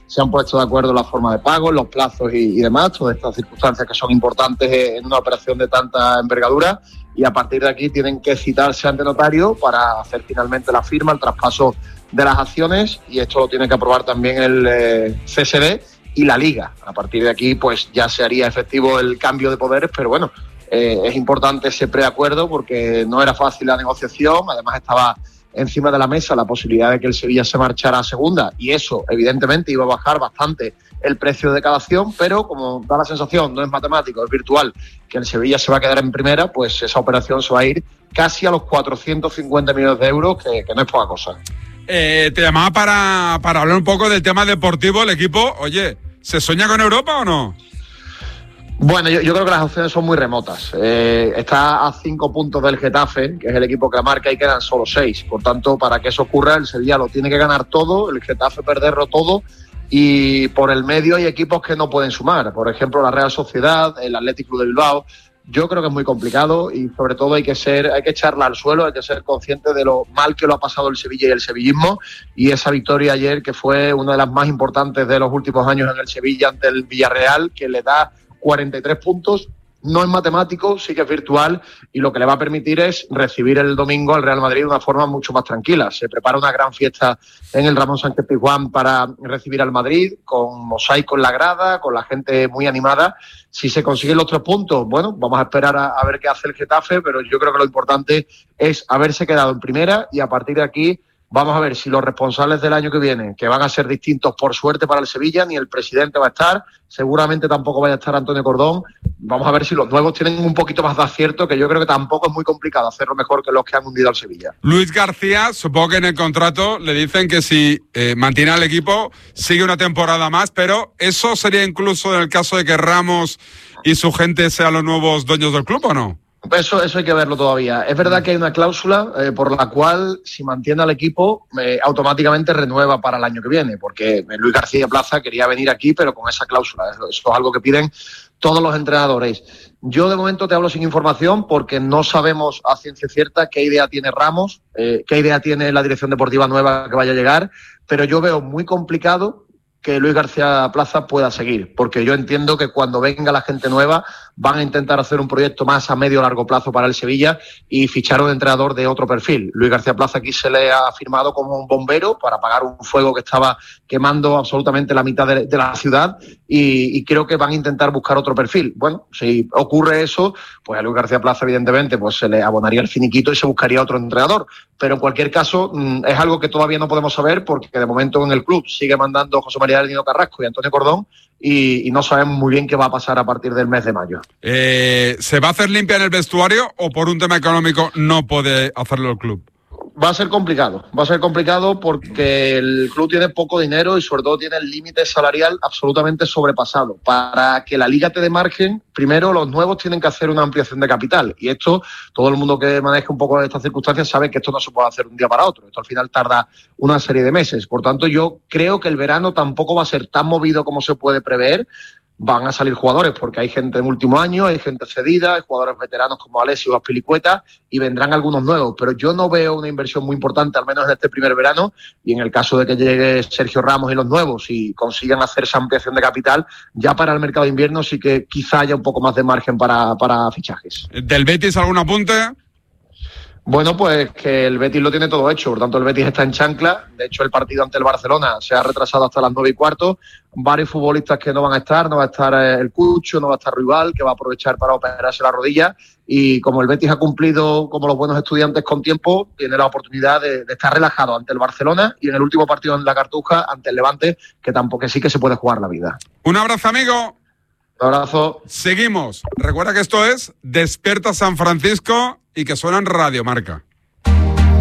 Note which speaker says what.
Speaker 1: se han puesto de acuerdo en la forma de pago, en los plazos y demás, todas estas circunstancias que son importantes en una operación de tanta envergadura, y a partir de aquí tienen que citarse ante notario para hacer finalmente la firma, el traspaso de las acciones, y esto lo tiene que aprobar también el CSD y la Liga. A partir de aquí pues ya se haría efectivo el cambio de poderes, pero bueno, es importante ese preacuerdo porque no era fácil la negociación, además estaba encima de la mesa la posibilidad de que el Sevilla se marchara a segunda, y eso evidentemente iba a bajar bastante el precio de cada acción, pero como da la sensación, no es matemático, es virtual, que el Sevilla se va a quedar en primera, pues esa operación se va a ir casi a los 450 millones de euros, que no es poca cosa.
Speaker 2: Te llamaba para hablar un poco del tema deportivo. El equipo, oye, ¿se sueña con Europa o no?
Speaker 1: Bueno, yo creo que las opciones son muy remotas. Está a 5 puntos del Getafe, que es el equipo que la marca, y quedan solo 6. Por tanto, para que eso ocurra, el Sevilla lo tiene que ganar todo, el Getafe perderlo todo, y por el medio hay equipos que no pueden sumar. Por ejemplo, la Real Sociedad, el Athletic Club de Bilbao. Yo creo que es muy complicado y sobre todo hay que echarla al suelo, hay que ser consciente de lo mal que lo ha pasado el Sevilla y el sevillismo, y esa victoria ayer, que fue una de las más importantes de los últimos años en el Sevilla ante el Villarreal, que le da 43 puntos, no es matemático, sí que es virtual, y lo que le va a permitir es recibir el domingo al Real Madrid de una forma mucho más tranquila. Se prepara una gran fiesta en el Ramón Sánchez Pizjuán para recibir al Madrid, con mosaico en la grada, con la gente muy animada. Si se consiguen los 3 puntos, bueno, vamos a esperar a ver qué hace el Getafe, pero yo creo que lo importante es haberse quedado en primera, y a partir de aquí vamos a ver si los responsables del año que viene, que van a ser distintos por suerte para el Sevilla, ni el presidente va a estar, seguramente tampoco vaya a estar Antonio Cordón. Vamos a ver si los nuevos tienen un poquito más de acierto, que yo creo que tampoco es muy complicado hacerlo mejor que los que han hundido al Sevilla.
Speaker 2: Luis García, supongo que en el contrato le dicen que si mantiene al equipo, sigue una temporada más, pero ¿eso sería incluso en el caso de que Ramos y su gente sean los nuevos dueños del club o no?
Speaker 1: Eso hay que verlo todavía. Es verdad que hay una cláusula por la cual, si mantiene al equipo, automáticamente renueva para el año que viene, porque Luis García Plaza quería venir aquí, pero con esa cláusula. Eso es algo que piden todos los entrenadores. Yo de momento te hablo sin información porque no sabemos a ciencia cierta qué idea tiene Ramos, qué idea tiene la dirección deportiva nueva que vaya a llegar, pero yo veo muy complicado que Luis García Plaza pueda seguir, porque yo entiendo que cuando venga la gente nueva van a intentar hacer un proyecto más a medio o largo plazo para el Sevilla y fichar un entrenador de otro perfil. Luis García Plaza aquí se le ha firmado como un bombero para apagar un fuego que estaba quemando absolutamente la mitad de la ciudad, y creo que van a intentar buscar otro perfil. Bueno, si ocurre eso, pues a Luis García Plaza evidentemente pues se le abonaría el finiquito y se buscaría otro entrenador, pero en cualquier caso es algo que todavía no podemos saber, porque de momento en el club sigue mandando José María del Nido Carrasco y Antonio Cordón, y no sabemos muy bien qué va a pasar a partir del mes de mayo.
Speaker 2: ¿Se va a hacer limpia en el vestuario o por un tema económico no puede hacerlo el club?
Speaker 1: Va a ser complicado porque el club tiene poco dinero y sobre todo tiene el límite salarial absolutamente sobrepasado. Para que la Liga te dé margen, primero los nuevos tienen que hacer una ampliación de capital, y esto, todo el mundo que maneja un poco estas circunstancias sabe que esto no se puede hacer un día para otro. Esto al final tarda una serie de meses. Por tanto, yo creo que el verano tampoco va a ser tan movido como se puede prever. Van a salir jugadores porque hay gente de último año, hay gente cedida, hay jugadores veteranos como Alessio o Azpilicueta, y vendrán algunos nuevos, pero yo no veo una inversión muy importante, al menos en este primer verano, y en el caso de que llegue Sergio Ramos y los nuevos y consigan hacer esa ampliación de capital, ya para el mercado de invierno sí que quizá haya un poco más de margen para fichajes.
Speaker 2: ¿Del Betis algún apunte?
Speaker 1: Bueno, pues que el Betis lo tiene todo hecho, por tanto el Betis está en chancla. De hecho, el partido ante el Barcelona se ha retrasado hasta las 9:15. Varios futbolistas que no van a estar, no va a estar el Cucho, no va a estar Rival, que va a aprovechar para operarse la rodilla, y como el Betis ha cumplido como los buenos estudiantes con tiempo, tiene la oportunidad de estar relajado ante el Barcelona y en el último partido en la Cartuja ante el Levante, que sí que se puede jugar la vida.
Speaker 2: Un abrazo, amigo.
Speaker 1: Un abrazo.
Speaker 2: Seguimos. Recuerda que esto es Despierta San Francisco y que suena en Radio Marca.